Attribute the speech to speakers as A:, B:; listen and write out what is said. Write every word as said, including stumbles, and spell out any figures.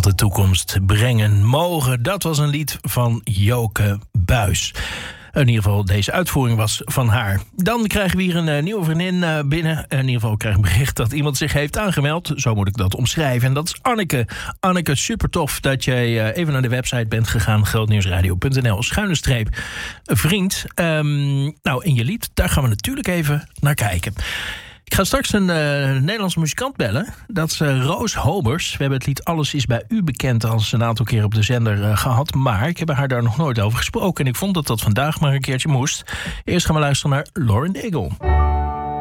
A: wat de toekomst brengen mogen. Dat was een lied van Joke Buys. In ieder geval, deze uitvoering was van haar. Dan krijgen we hier een uh, nieuwe vriendin uh, binnen. In ieder geval krijg ik bericht dat iemand zich heeft aangemeld. Zo moet ik dat omschrijven. En dat is Anneke. Anneke, super tof dat jij uh, even naar de website bent gegaan. grootnieuwsradio punt n l, schuine streep, vriend. Um, nou, in je lied, daar gaan we natuurlijk even naar kijken. Ik ga straks een uh, Nederlandse muzikant bellen. Dat is uh, Roos Hobers. We hebben het lied Alles is bij u bekend al een aantal keer op de zender uh, gehad. Maar ik heb haar daar nog nooit over gesproken. En ik vond dat dat vandaag maar een keertje moest. Eerst gaan we luisteren naar Lauren Daigle.